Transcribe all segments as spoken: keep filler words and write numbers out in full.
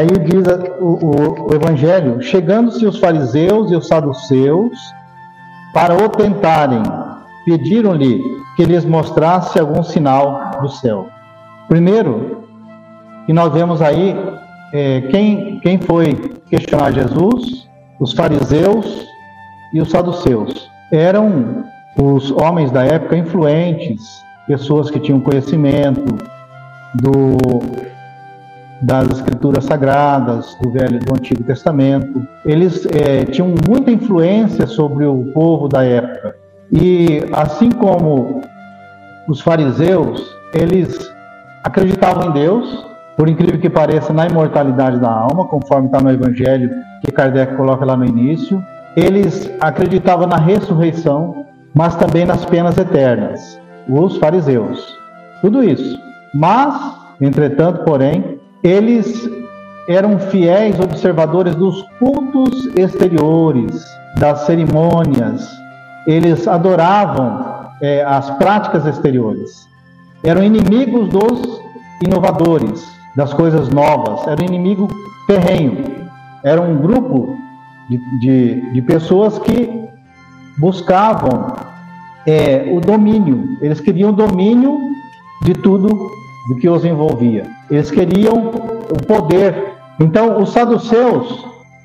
Aí diz o, o, o Evangelho: chegando-se os fariseus e os saduceus para o tentarem, pediram-lhe que lhes mostrasse algum sinal do céu. Primeiro, que nós vemos aí, é, quem, quem foi questionar Jesus? Os fariseus e os saduceus. Eram os homens da época influentes, pessoas que tinham conhecimento do, das escrituras sagradas, do Velho e do Antigo Testamento. Eles é, tinham muita influência sobre o povo da época. E assim como os fariseus, eles acreditavam em Deus, por incrível que pareça, na imortalidade da alma, conforme está no Evangelho que Kardec coloca lá no início. Eles acreditavam na ressurreição, mas também nas penas eternas, os fariseus. Tudo isso. Mas, entretanto, porém, eles eram fiéis observadores dos cultos exteriores, das cerimônias. Eles adoravam é, as práticas exteriores. Eram inimigos dos inovadores, das coisas novas. Era um inimigo ferrenho. Era um grupo de, de, de pessoas que buscavam é, o domínio. Eles queriam o domínio de tudo do que os envolvia. Eles queriam o poder. Então, os saduceus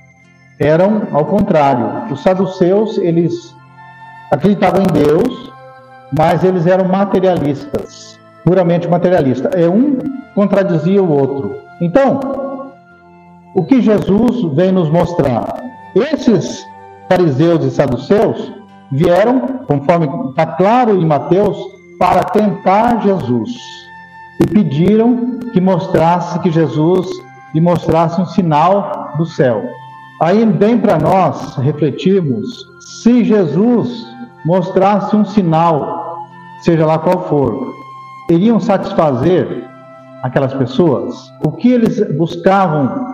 eram ao contrário. Os saduceus, eles acreditavam em Deus, mas eles eram materialistas, puramente materialistas. É um contradizia o outro. Então, o que Jesus vem nos mostrar? Esses fariseus e saduceus vieram, conforme está claro em Mateus, para tentar Jesus e pediram que mostrasse, que Jesus lhe mostrasse um sinal do céu. Aí vem para nós refletirmos, se Jesus mostrasse um sinal, seja lá qual for, iriam satisfazer aquelas pessoas? O que eles buscavam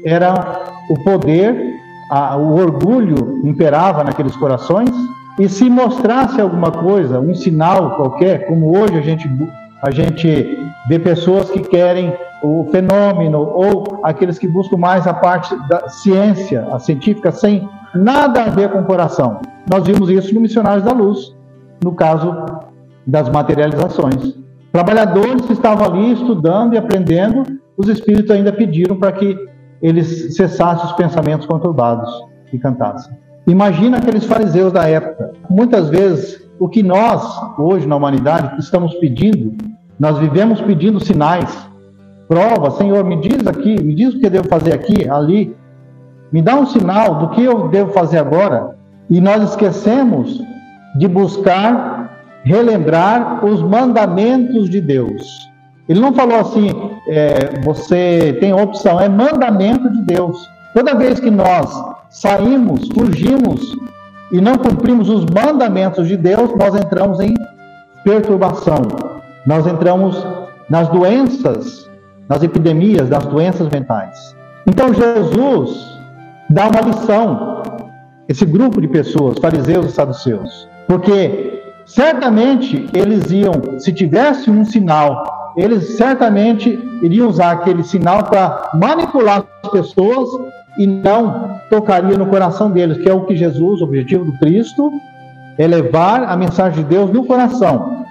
era o poder, a, o orgulho imperava naqueles corações, e se mostrasse alguma coisa, um sinal qualquer, como hoje a gente, a gente vê pessoas que querem o fenômeno, ou aqueles que buscam mais a parte da ciência, a científica, sem nada a ver com o coração. Nós vimos isso no Missionários da Luz, no caso das materializações. Trabalhadores que estavam ali estudando e aprendendo, os espíritos ainda pediram para que eles cessassem os pensamentos conturbados e cantassem. Imagina aqueles fariseus da época. Muitas vezes, o que nós, hoje na humanidade, estamos pedindo, nós vivemos pedindo sinais, provas. Senhor, me diz aqui, me diz o que eu devo fazer aqui, ali. Me dá um sinal do que eu devo fazer agora. E nós esquecemos de buscar, relembrar os mandamentos de Deus. Ele não falou assim, é, você tem opção, é mandamento de Deus. Toda vez que nós saímos, fugimos e não cumprimos os mandamentos de Deus, nós entramos em perturbação. Nós entramos nas doenças, nas epidemias, das doenças mentais. Então Jesus dá uma lição, esse grupo de pessoas, fariseus e saduceus, porque certamente eles iam, se tivesse um sinal, eles certamente iriam usar aquele sinal para manipular as pessoas e não tocaria no coração deles, que é o que Jesus, o objetivo do Cristo, é levar a mensagem de Deus no coração,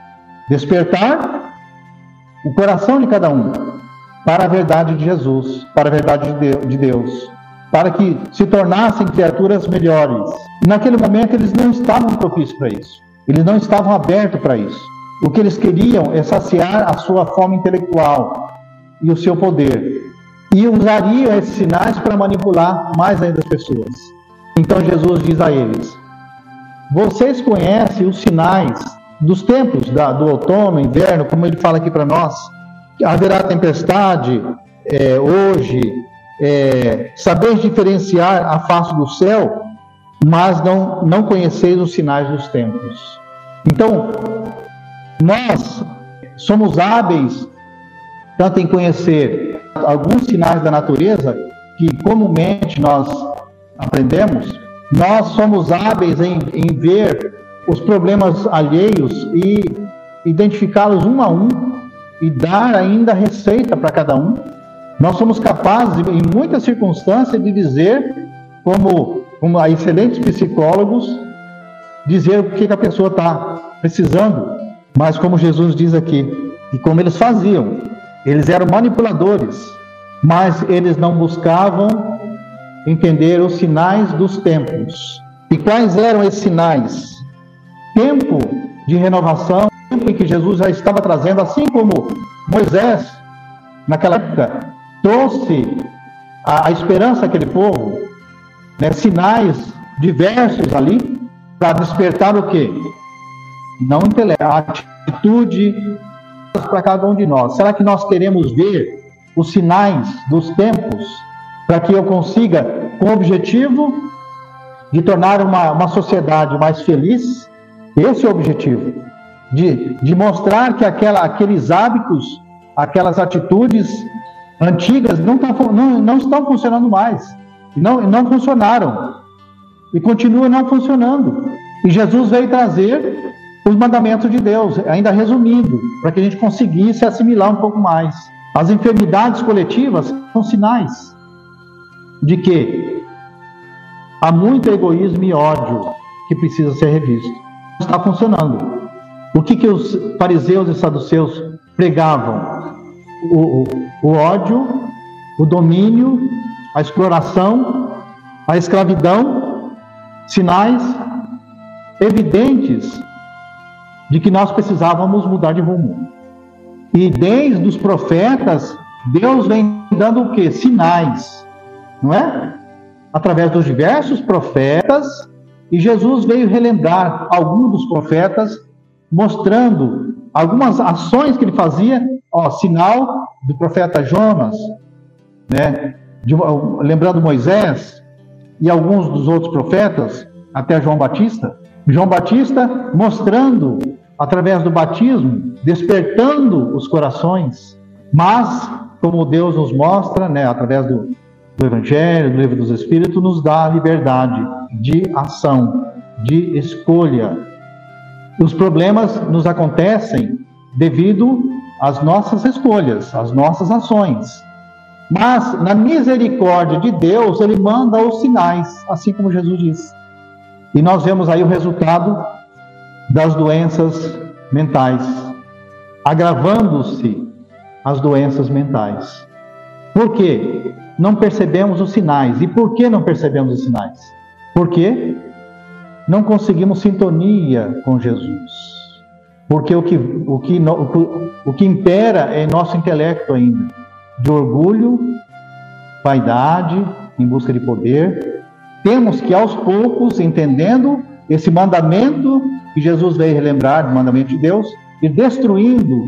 despertar o coração de cada um para a verdade de Jesus, para a verdade de Deus, para que se tornassem criaturas melhores. Naquele momento eles não estavam propícios para isso, eles não estavam abertos para isso. O que eles queriam é saciar a sua fome intelectual e o seu poder, e usariam esses sinais para manipular mais ainda as pessoas. Então Jesus diz a eles: vocês conhecem os sinais dos tempos da, do outono, inverno, como ele fala aqui para nós, que haverá tempestade é, hoje, é, sabeis diferenciar a face do céu, mas não, não conheceis os sinais dos tempos. Então, nós somos hábeis tanto em conhecer alguns sinais da natureza que comumente nós aprendemos, nós somos hábeis em, em ver os problemas alheios e identificá-los um a um e dar ainda receita para cada um, Nós somos capazes, em muitas circunstâncias, de dizer, como, como excelentes psicólogos, dizer o que a pessoa está precisando. Mas como Jesus diz aqui, e como eles faziam, eles eram manipuladores, mas eles não buscavam entender os sinais dos tempos. E quais eram esses sinais? Tempo de renovação, tempo em que Jesus já estava trazendo, assim como Moisés, naquela época, trouxe a, a esperança àquele povo, né, sinais diversos ali, para despertar o quê? Não intelecto, a atitude para cada um de nós. Será que nós queremos ver os sinais dos tempos para que eu consiga, com o objetivo de tornar uma, uma sociedade mais feliz? Esse é o objetivo, de, de mostrar que aquela, aqueles hábitos, aquelas atitudes antigas não, tá, não, não estão funcionando mais, não, não funcionaram e continuam não funcionando. E Jesus veio trazer os mandamentos de Deus, ainda resumindo, para que a gente conseguisse assimilar um pouco mais. As enfermidades coletivas são sinais de que há muito egoísmo e ódio que precisa ser revisto. Não está funcionando. O que, que os fariseus e saduceus pregavam? O, o, o ódio, o domínio, a exploração, a escravidão, sinais evidentes de que nós precisávamos mudar de rumo. E desde os profetas, Deus vem dando o quê? Sinais, não é? Através dos diversos profetas, e Jesus veio relembrar alguns dos profetas, mostrando algumas ações que ele fazia, ó, sinal do profeta Jonas, né? De, lembrando Moisés e alguns dos outros profetas, até João Batista. João Batista mostrando, através do batismo, despertando os corações, mas, como Deus nos mostra, né, através do, do Evangelho, do Livro dos Espíritos, nos dá a liberdade de ação, de escolha. Os problemas nos acontecem devido às nossas escolhas, às nossas ações. Mas, na misericórdia de Deus, Ele manda os sinais, assim como Jesus disse. E nós vemos aí o resultado das doenças mentais, agravando-se as doenças mentais. Por quê? Não percebemos os sinais. E por que não percebemos os sinais? Porque não conseguimos sintonia com Jesus. Porque o que, o que, o, o que impera é nosso intelecto ainda, de orgulho, vaidade, em busca de poder. Temos que, aos poucos, entendendo esse mandamento que Jesus veio relembrar, o mandamento de Deus, e destruindo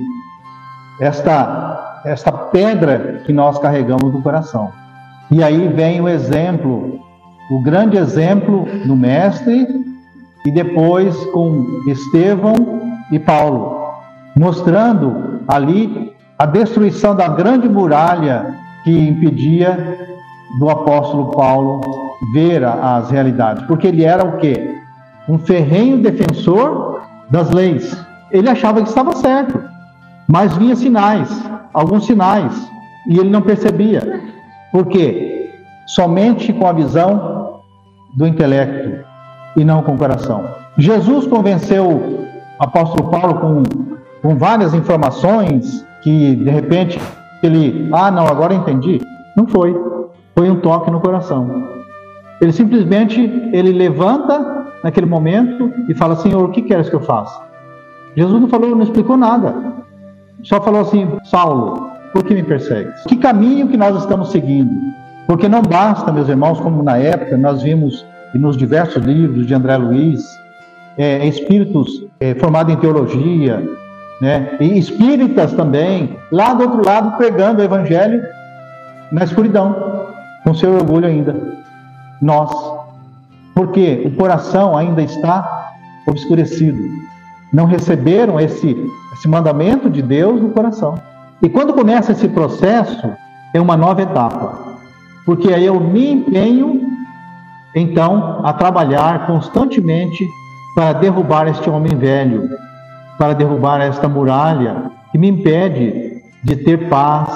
esta, esta pedra que nós carregamos no coração. E aí vem o exemplo, o grande exemplo do Mestre, e depois com Estevão e Paulo, mostrando ali a destruição da grande muralha que impedia do apóstolo Paulo ver as realidades, porque ele era o quê? Um ferrenho defensor das leis. Ele achava que estava certo, mas vinha sinais, alguns sinais, e ele não percebia. Por quê? Somente com a visão do intelecto e não com o coração. Jesus convenceu o apóstolo Paulo com, com várias informações que, de repente, ele, ah, não, agora entendi. Não foi. Foi um toque no coração. Ele simplesmente, ele levanta naquele momento e fala, Senhor, o que queres que eu faça? Jesus não falou, não explicou nada. Só falou assim, Saulo, por que me persegues? Que caminho que nós estamos seguindo? Porque não basta, meus irmãos, como na época nós vimos nos diversos livros de André Luiz, é, espíritos é, formados em teologia, né, e espíritas também, lá do outro lado pregando o evangelho na escuridão, com seu orgulho ainda. Nós, porque o coração ainda está obscurecido, não receberam esse, esse mandamento de Deus no coração. E quando começa esse processo, é uma nova etapa, porque aí eu me empenho, então, a trabalhar constantemente para derrubar este homem velho, para derrubar esta muralha que me impede de ter paz,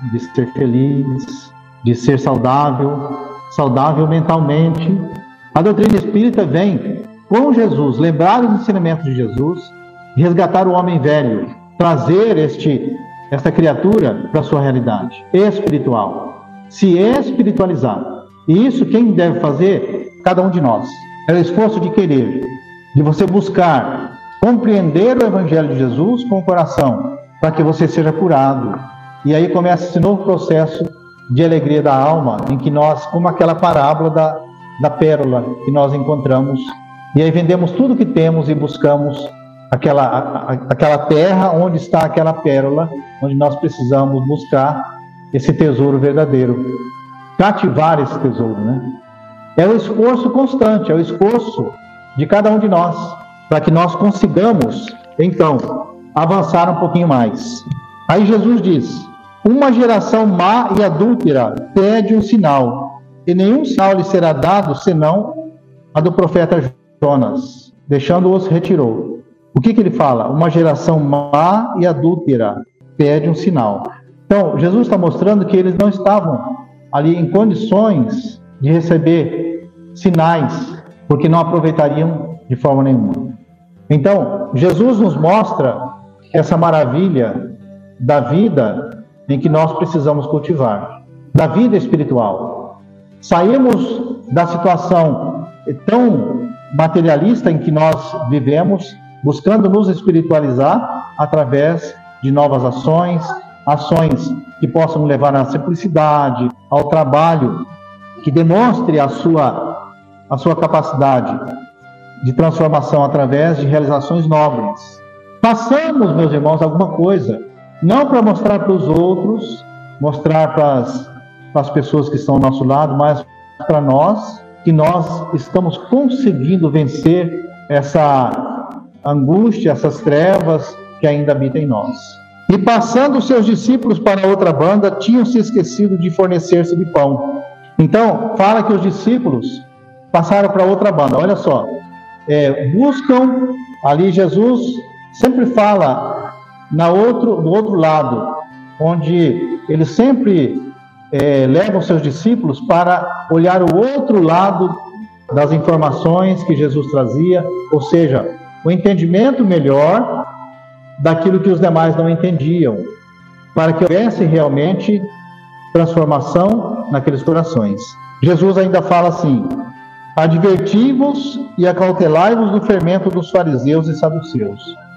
de ser feliz, de ser saudável, saudável mentalmente. A doutrina espírita vem com Jesus, lembrar os ensinamentos de Jesus, resgatar o homem velho, trazer este, esta criatura para a sua realidade espiritual, se espiritualizar. E isso quem deve fazer? Cada um de nós. É o esforço de querer, de você buscar compreender o Evangelho de Jesus com o coração, para que você seja curado. E aí começa esse novo processo de alegria da alma, em que nós, como aquela parábola da, da pérola que nós encontramos, e aí vendemos tudo que temos e buscamos aquela, a, aquela terra onde está aquela pérola, onde nós precisamos buscar esse tesouro verdadeiro, cativar esse tesouro, né? É o esforço constante, é o esforço de cada um de nós, para que nós consigamos, então, avançar um pouquinho mais. Aí Jesus diz: uma geração má e adúltera pede um sinal, e nenhum sinal lhe será dado, senão a do profeta Jonas. Deixando-os, retirou. O que que ele fala? Uma geração má e adúltera pede um sinal. Então, Jesus está mostrando que eles não estavam ali em condições de receber sinais, porque não aproveitariam de forma nenhuma. Então, Jesus nos mostra essa maravilha da vida em que nós precisamos cultivar, da vida espiritual. Saímos da situação tão materialista em que nós vivemos, buscando nos espiritualizar através de novas ações, ações que possam nos levar à simplicidade, ao trabalho, que demonstre a sua, a sua capacidade de transformação através de realizações nobres. Passamos, meus irmãos, alguma coisa, não para mostrar para os outros, mostrar para as, para as pessoas que estão ao nosso lado, mas para nós, que nós estamos conseguindo vencer essa angústia, essas trevas que ainda habitam em nós. E passando os seus discípulos para outra banda, tinham se esquecido de fornecer-se de pão. Então, fala que os discípulos passaram para outra banda. Olha só, é, buscam, ali Jesus sempre fala na outro, do outro lado, onde ele sempre é, leva os seus discípulos para olhar o outro lado das informações que Jesus trazia, ou seja, o entendimento melhor daquilo que os demais não entendiam, para que houvesse realmente transformação naqueles corações. Jesus ainda fala assim: adverti-vos e acautelai-vos do fermento dos fariseus e saduceus.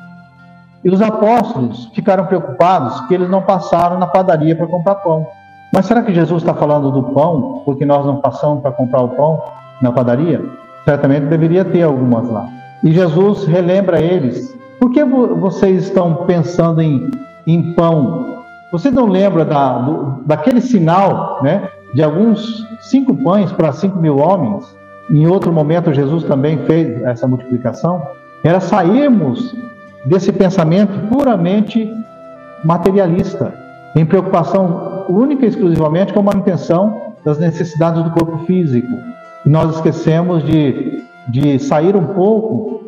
E os apóstolos ficaram preocupados que eles não passaram na padaria para comprar pão. Mas será que Jesus está falando do pão porque nós não passamos para comprar o pão na padaria? Certamente deveria ter algumas lá. E Jesus relembra eles: por que vocês estão pensando em, em pão? Vocês não lembram da, do, daquele sinal, né, de alguns cinco pães para cinco mil homens? Em outro momento Jesus também fez essa multiplicação. Era sairmos desse pensamento puramente materialista, em preocupação única e exclusivamente com a manutenção das necessidades do corpo físico. E nós esquecemos de, de sair um pouco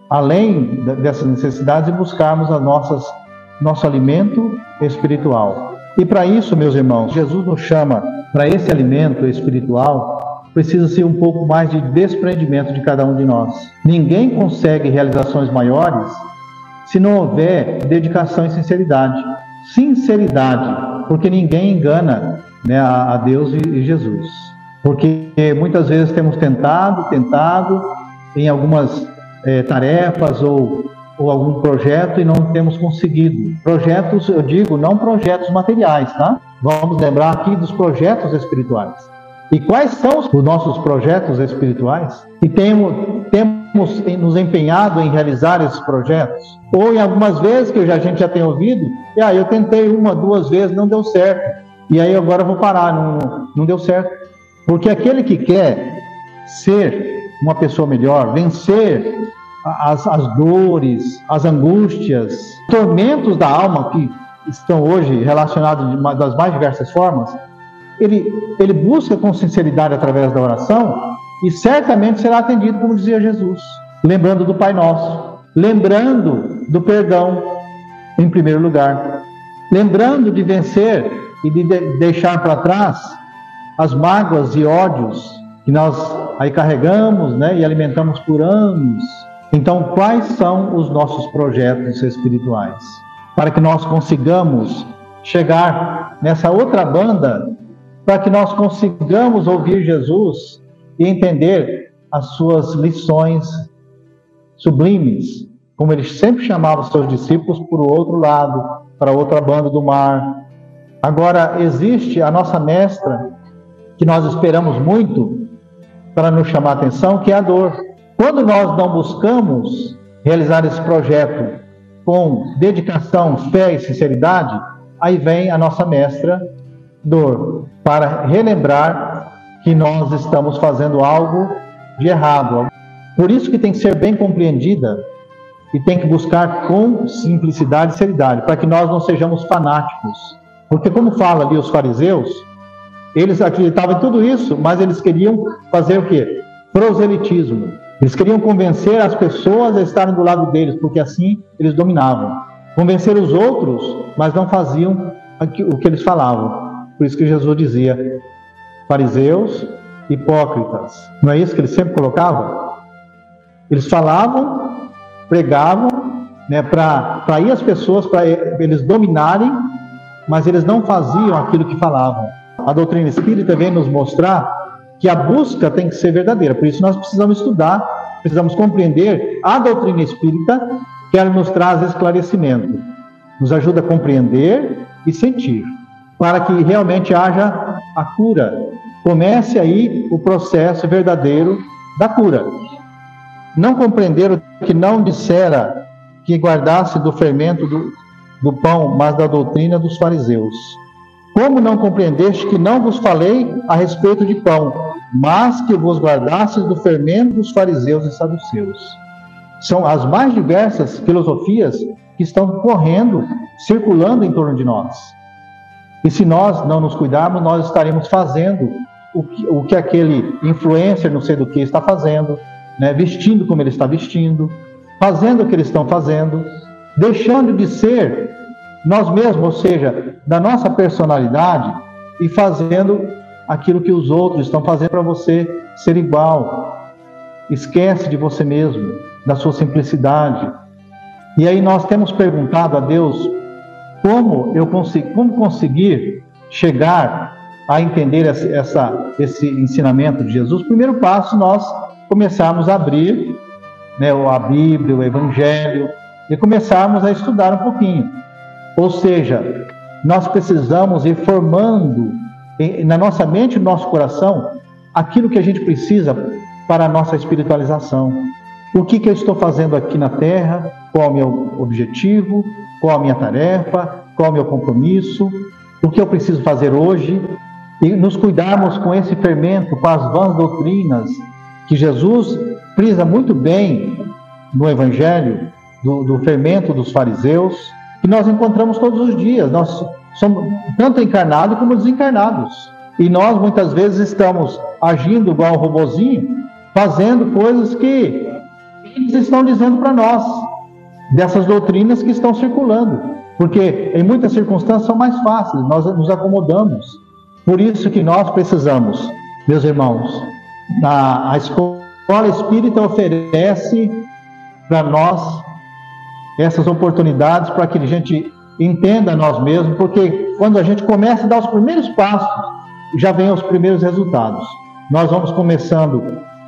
além dessas necessidades e buscarmos as nossas, nosso alimento espiritual. E para isso, meus irmãos, Jesus nos chama para esse alimento espiritual. Precisa ser um pouco mais de desprendimento de cada um de nós. Ninguém consegue realizações maiores se não houver dedicação e sinceridade. Sinceridade, porque ninguém engana, né, a, a Deus e, e Jesus. Porque muitas vezes temos tentado, tentado em algumas é, tarefas ou, ou algum projeto e não temos conseguido. Projetos, eu digo, não projetos materiais, tá? Vamos lembrar aqui dos projetos espirituais. E quais são os nossos projetos espirituais? E temos, temos nos empenhado em realizar esses projetos? Ou em algumas vezes que a gente já tem ouvido, e, ah, eu tentei uma, duas vezes, não deu certo. E aí agora eu vou parar, não, não deu certo. Porque aquele que quer ser uma pessoa melhor, vencer as, as dores, as angústias, tormentos da alma que estão hoje relacionados de, das mais diversas formas, Ele, ele busca com sinceridade através da oração e certamente será atendido, como dizia Jesus, lembrando do Pai Nosso, lembrando do perdão em primeiro lugar, lembrando de vencer e de deixar para trás as mágoas e ódios que nós aí carregamos, né, e alimentamos por anos. Então, quais são os nossos projetos espirituais? Para que nós consigamos chegar nessa outra banda, para que nós consigamos ouvir Jesus e entender as suas lições sublimes, como ele sempre chamava os seus discípulos para o outro lado, para a outra banda do mar. Agora, existe a nossa mestra, que nós esperamos muito para nos chamar a atenção, que é a dor. Quando nós não buscamos realizar esse projeto com dedicação, fé e sinceridade, aí vem a nossa mestra, dor, para relembrar que nós estamos fazendo algo de errado. Por isso que tem que ser bem compreendida e tem que buscar com simplicidade e seriedade, para que nós não sejamos fanáticos. Porque como fala ali os fariseus, eles acreditavam em tudo isso, mas eles queriam fazer o quê? Proselitismo. Eles queriam convencer as pessoas a estarem do lado deles, porque assim eles dominavam. Convencer os outros, mas não faziam o que eles falavam. Por isso que Jesus dizia, fariseus, hipócritas. Não é isso que eles sempre colocavam? Eles falavam, pregavam, né, para atrair as pessoas, para eles dominarem, mas eles não faziam aquilo que falavam. A doutrina espírita vem nos mostrar que a busca tem que ser verdadeira. Por isso nós precisamos estudar, precisamos compreender a doutrina espírita, que ela nos traz esclarecimento, nos ajuda a compreender e sentir, para que realmente haja a cura. Comece aí o processo verdadeiro da cura. Não compreender o que não dissera que guardasse do fermento do, do pão, mas da doutrina dos fariseus. Como não compreendeste que não vos falei a respeito de pão, mas que vos guardastes do fermento dos fariseus e saduceus? São as mais diversas filosofias que estão correndo, circulando em torno de nós. E se nós não nos cuidarmos, nós estaremos fazendo o que, o que aquele influencer, não sei do que, está fazendo, né? Vestindo como ele está vestindo, fazendo o que eles estão fazendo, deixando de ser nós mesmos, ou seja, da nossa personalidade, e fazendo aquilo que os outros estão fazendo para você ser igual. Esquece de você mesmo, da sua simplicidade. E aí nós temos perguntado a Deus como eu consigo, como conseguir chegar a entender essa, essa, esse ensinamento de Jesus. O primeiro passo, nós começarmos a abrir, né, a Bíblia, o Evangelho, e começarmos a estudar um pouquinho. Ou seja, nós precisamos ir formando na nossa mente e no nosso coração aquilo que a gente precisa para a nossa espiritualização. O que, que eu estou fazendo aqui na Terra? Qual é o meu objetivo? Qual a minha tarefa? Qual é o meu compromisso? O que eu preciso fazer hoje? E nos cuidarmos com esse fermento, com as vãs doutrinas, que Jesus frisa muito bem no Evangelho, do, do fermento dos fariseus, que nós encontramos todos os dias. Nós somos tanto encarnados como desencarnados. E nós, muitas vezes, estamos agindo igual um robozinho, fazendo coisas que eles estão dizendo para nós, dessas doutrinas que estão circulando. Porque, em muitas circunstâncias, são mais fáceis, nós nos acomodamos. Por isso que nós precisamos, meus irmãos, a, a escola espírita oferece para nós essas oportunidades para que a gente entenda nós mesmos, porque quando a gente começa a dar os primeiros passos, já vem os primeiros resultados. Nós vamos começando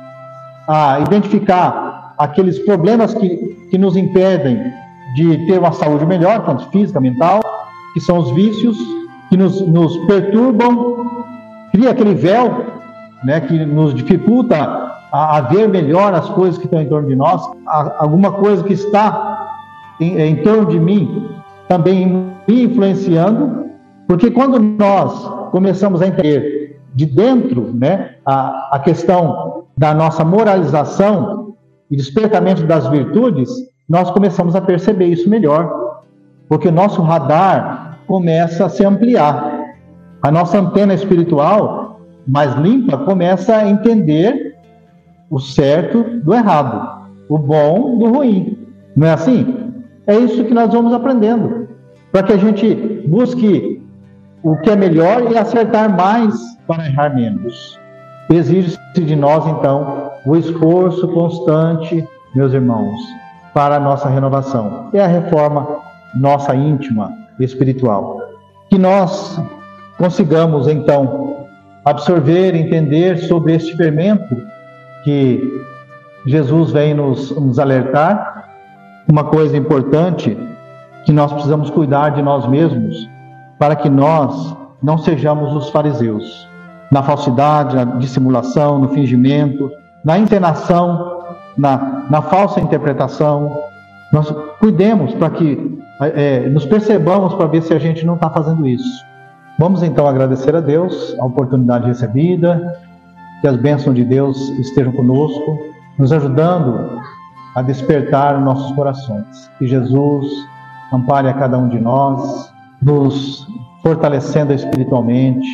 a identificar aqueles problemas que, que nos impedem de ter uma saúde melhor, tanto física, mental, que são os vícios, que nos, nos perturbam, cria aquele véu, né, que nos dificulta a, a ver melhor as coisas que estão em torno de nós, a, alguma coisa que está em, em torno de mim também me influenciando, porque quando nós começamos a entender de dentro, né, a, a questão da nossa moralização e despertamento das virtudes, nós começamos a perceber isso melhor, porque o nosso radar começa a se ampliar. A nossa antena espiritual mais limpa começa a entender o certo do errado, o bom do ruim. Não é assim? É isso que nós vamos aprendendo, para que a gente busque o que é melhor e acertar mais para errar menos. Exige-se de nós, então, o esforço constante, meus irmãos, para a nossa renovação. É a reforma nossa íntima, espiritual. Que nós consigamos, então, absorver, entender sobre este fermento que Jesus vem nos, nos alertar. Uma coisa importante, que nós precisamos cuidar de nós mesmos, para que nós não sejamos os fariseus, na falsidade, na dissimulação, no fingimento, na encenação, na, na falsa interpretação. Nós cuidemos para que é, nos percebamos para ver se a gente não está fazendo isso. Vamos então agradecer a Deus a oportunidade recebida, que as bênçãos de Deus estejam conosco, nos ajudando a despertar nossos corações. Que Jesus ampare a cada um de nós, nos fortalecendo espiritualmente,